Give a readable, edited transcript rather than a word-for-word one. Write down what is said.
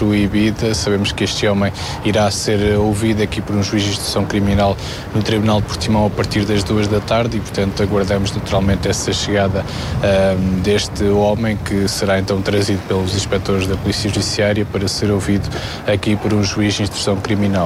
proibida. Sabemos que este homem irá ser ouvido aqui por um juiz de instrução criminal no Tribunal de Portimão a partir das 2 da tarde e, portanto, aguardamos naturalmente essa chegada deste homem, que será então trazido pelos inspectores da Polícia Judiciária para ser ouvido aqui por um juiz de instrução criminal.